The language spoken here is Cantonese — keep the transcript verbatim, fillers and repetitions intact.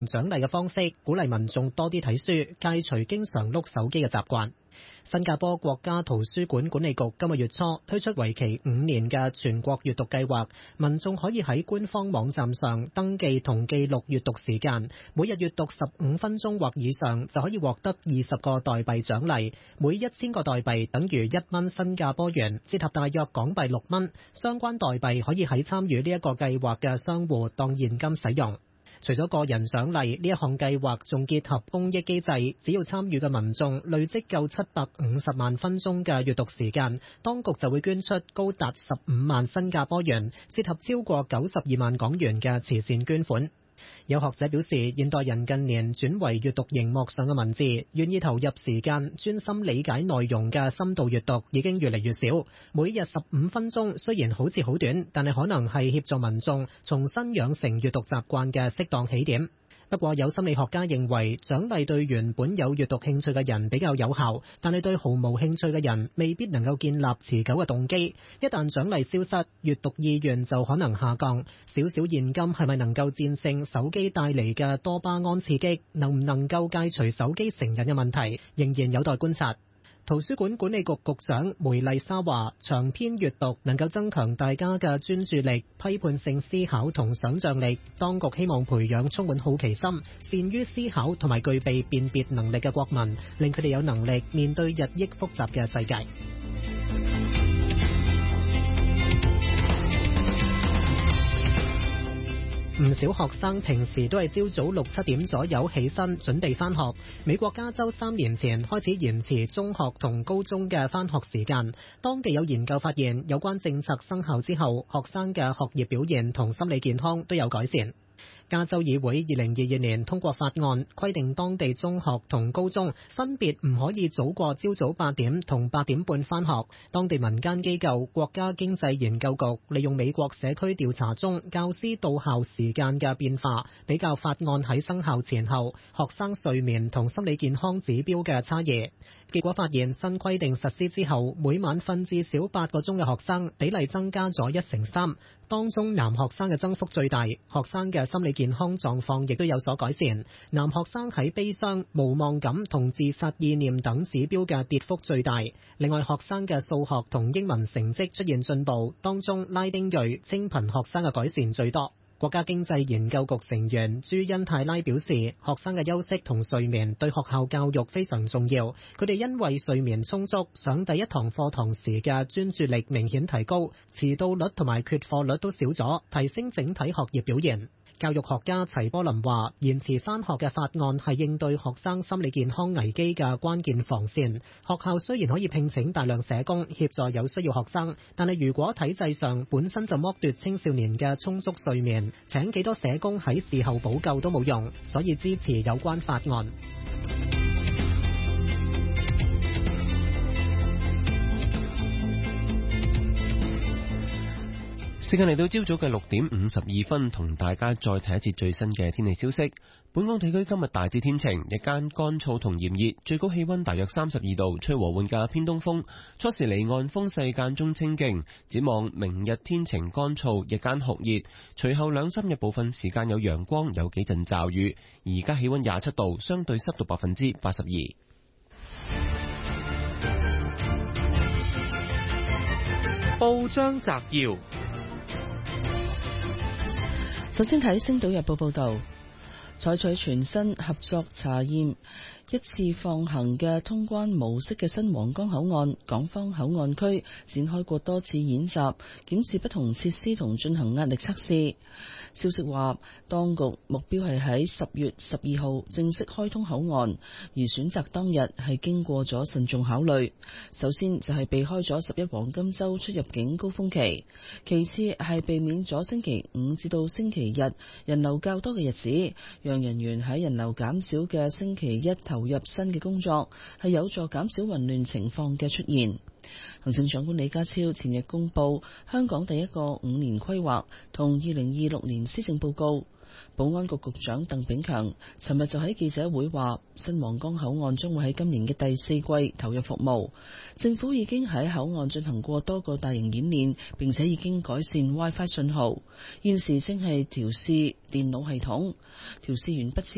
獎勵嘅方式，鼓勵民眾多啲睇書，戒除經常碌手機嘅習慣。新加坡國家圖書館管理局今個月初推出為期五年嘅全國閱讀計劃，民眾可以喺官方網站上登記同記錄閱讀時間，每日閱讀十五分鐘或以上就可以獲得二十個代幣獎勵，每一千個代幣等於一蚊新加坡元，折合大約港幣六蚊。相關代幣可以喺參與呢一個計劃嘅商戶當現金使用。除咗個人獎勵，呢一項計劃仲結合公益機制，只要參與嘅民眾累積夠七百五十萬分鐘嘅閱讀時間，當局就會捐出高達十五萬新加坡元，折合超過九十二萬港元嘅慈善捐款。有學者表示，現代人近年轉為閱讀熒幕上嘅文字，願意投入時間專心理解內容嘅深度閱讀已經越嚟越少。每日十五分鐘雖然好似好短，但係可能係協助民眾重新養成閱讀習慣嘅適當起點。不過有心理學家認為，獎勵對原本有閱讀興趣嘅人比較有效，但係對毫無興趣嘅人未必能夠建立持久嘅動機。一旦獎勵消失，閱讀意願就可能下降。少少現金係咪能夠戰勝手機帶嚟嘅多巴胺刺激？能唔能夠戒除手機成癮嘅問題，仍然有待觀察。圖書館管理局局長梅麗莎話，長篇閱讀能夠增強大家嘅專注力、批判性思考同想像力。當局希望培養充滿好奇心、善於思考同埋具備辨別能力嘅國民，令佢哋有能力面對日益複雜嘅世界。唔少學生平時都係朝早六七點左右起身準備返學。美國加州三年前開始延遲中學同高中嘅返學時間。當地有研究發現，有關政策生效之後，學生嘅學業表現同心理健康都有改善。加州議會二零二二年通過法案，規定當地中學同高中分別唔可以早過朝早八點同八點半返學。當地民間機構國家經濟研究局利用美國社區調查中教師到校時間嘅變化，比較法案喺生效前後學生睡眠同心理健康指標嘅差異。結果發現，新規定實施之後，每晚瞓至少八個鐘嘅學生比例增加咗一成三，當中男學生嘅增幅最大，學生嘅心理健康狀況亦都有所改善。男學生喺悲傷、無望感同自殺意念等指標嘅跌幅最大。另外，學生嘅數學同英文成績出現進步，當中拉丁裔、清貧學生嘅改善最多。國家經濟研究局成員朱恩泰拉表示，學生嘅休息同睡眠對學校教育非常重要。佢哋因為睡眠充足，上第一堂課堂時嘅專注力明顯提高，遲到率同埋缺課率都少咗，提升整體學業表現。教育學家齊波林話，延遲返學嘅法案係應對學生心理健康危機嘅關鍵防線。學校雖然可以聘請大量社工協助有需要學生，但係如果體制上本身就剝奪青少年嘅充足睡眠，請幾多社工喺事後補救都冇用，所以支持有關法案。 時間嚟到朝早嘅六點五十二分，同大家再睇一節最新嘅天氣消息。本港地區今日大致天晴，日間乾燥同炎熱，最高氣溫大約三十二度，吹和緩嘅偏東風。初時離岸風勢間中清勁。展望明日天晴乾燥，日間酷熱，隨後兩三日部分時間有陽光，有幾陣驟雨。而家氣溫廿七度，相對濕度百分之八十二。 報章摘要。 首先睇《星島日報》報道，採取全新合作查驗一次放行嘅通關模式嘅新皇崗口岸港方口岸區展開過多次演習，檢視不同設施同進行壓力測試。消息話，當局目標係喺十月十二號正式開通口岸，而選擇當日係經過咗慎重考慮。首先就係避開咗十一黃金週出入境高峰期，其次係避免咗星期五至到星期日人流較多嘅日子，讓人員喺人流減少嘅星期一投入新嘅工作，係有助減少混亂情況嘅出現。行政長官李家超前日公布香港第一個五年規劃同二零二六年施政報告。保安局局長鄧炳強尋日就喺記者會話，新皇崗口岸將會喺今年嘅第四季投入服務。政府已經喺口岸進行過多個大型演練，並且已經改善 WiFi 信號，現時正係調試電腦系統，調試完畢之